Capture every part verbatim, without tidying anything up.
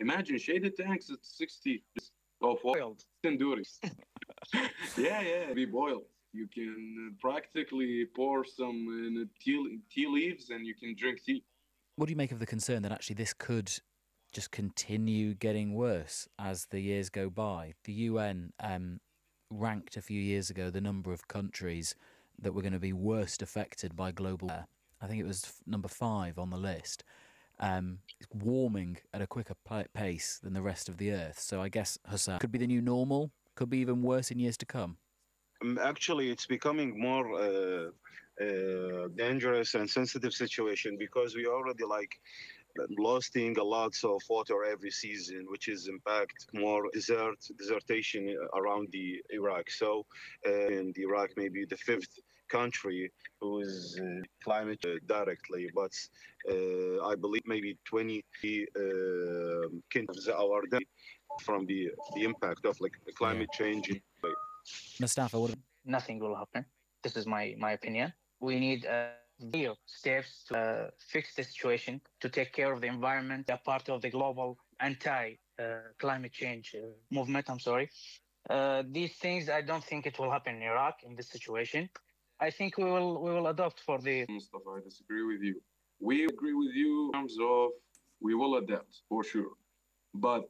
Imagine shaded tanks at sixty of oil endurance. Yeah, yeah, be boiled. You can practically pour some in tea, tea leaves and you can drink tea. What do you make of the concern that actually this could just continue getting worse as the years go by? The U N um, ranked a few years ago the number of countries that were going to be worst affected by global warming. I think it was f- number five on the list. Um, it's warming at a quicker pa- pace than the rest of the Earth. So I guess, Hassan, could be the new normal, could be even worse in years to come. Um, actually, it's becoming more uh, uh, dangerous and sensitive situation because we already like losing a lot of water every season, which is impact more desert desertation around the Iraq. So, uh, in the Iraq, maybe the fifth country who is uh, climate uh, directly, but uh, I believe maybe twenty uh, countries are dead from the the impact of like the climate Yeah. change. Mustafa, what Nothing will happen. This is my my opinion. We need uh, real steps to uh, fix the situation, to take care of the environment. A part of the global anti uh, climate change uh, movement. I'm sorry. Uh, these things, I don't think it will happen in Iraq in this situation. I think we will we will adopt for the. Mustafa, I disagree with you. We agree with you in terms of we will adapt for sure, but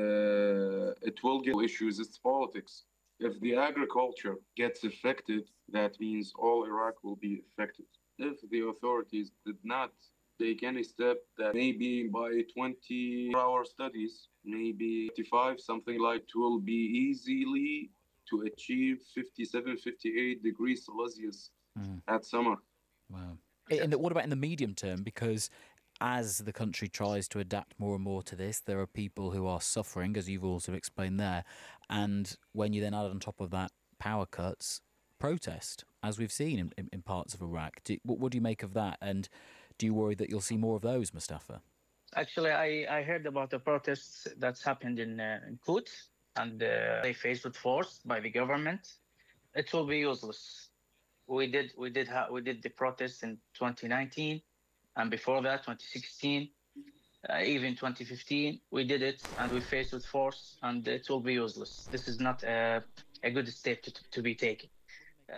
uh, it will get issues. It's politics. If the agriculture gets affected, that means all Iraq will be affected. If the authorities did not take any step, that maybe by twenty-hour studies, maybe fifty-five, something like, it will be easily to achieve fifty-seven, fifty-eight degrees Celsius Mm. at summer. Wow. And what about in the medium term? Because as the country tries to adapt more and more to this, there are people who are suffering, as you've also explained there. And when you then add on top of that power cuts, protest, as we've seen in, in, in parts of Iraq. Do, what, what do you make of that? And do you worry that you'll see more of those, Mustafa? Actually, I, I heard about the protests that's happened in, uh, in Quds, and uh, they faced with force by the government. It will be useless. We did we did ha- we did the protests in twenty nineteen, and before that twenty sixteen, uh, even twenty fifteen. We did it, and we faced with force, and it will be useless. This is not a, a good step to, to be taken. Uh,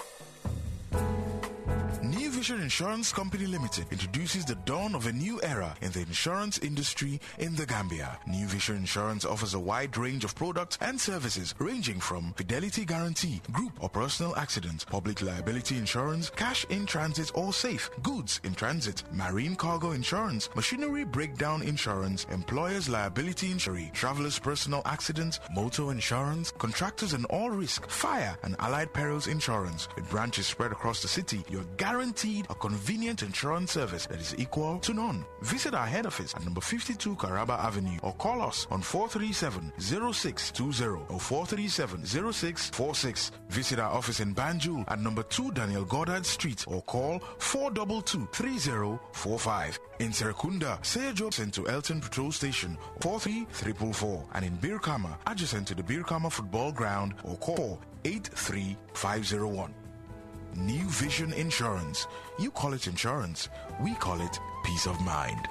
New Vision Insurance Company Limited introduces the dawn of a new era in the insurance industry in the Gambia. New Vision Insurance offers a wide range of products and services ranging from fidelity guarantee, group or personal accident, public liability insurance, cash in transit or safe, goods in transit, marine cargo insurance, machinery breakdown insurance, employer's liability insurance, traveler's personal accident, motor insurance, contractors and all risk, fire and allied perils insurance. With branches spread across the city, you're guaranteed a convenient insurance service that is equal to none. Visit our head office at number fifty-two Caraba Avenue or call us on four three seven, zero six two zero or four three seven, zero six four six. Visit our office in Banjul at number two Daniel Goddard Street or call four two two, three zero four five. In Serekunda, Sejo sent to Elton Patrol Station four three three four four, and in Birkama, adjacent to the Birkama Football Ground or call eight three five zero one. New Vision Insurance. You call it insurance, we call it peace of mind.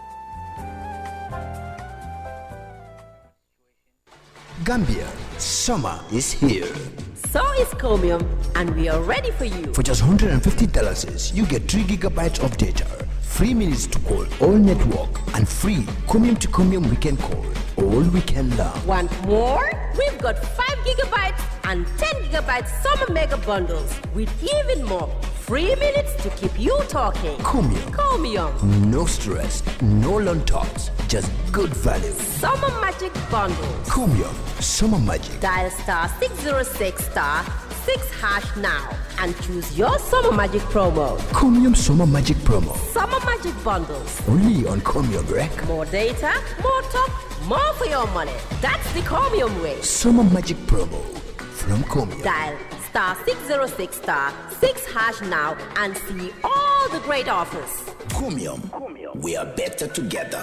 Gambia, summer is here. So is Chromium, and we are ready for you. For just one hundred fifty dollars, you get three gigabytes of data, free minutes to call all network, and free Chromium to Chromium weekend call all weekend long. Want more? We've got five gigabytes and ten gigabytes summer mega bundles with even more free minutes to keep you talking. Chromium. Chromium. No stress, no long talks, just good value. Summer magic bundles. Chromium, summer magic. Dial star six zero six star six hash now and choose your summer magic promo. Chromium summer magic promo. Summer magic bundles. Only on Chromium Rec. More data, more talk, more for your money. That's the Chromium way. Summer magic promo from Chromium. Dial star six zero six star six hash now and see all the great offers. Chromium, we are better together.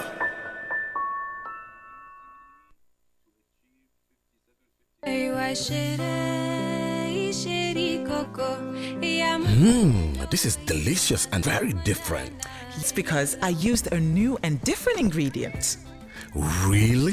Mmm, this is delicious and very different. It's because I used a new and different ingredient. Really?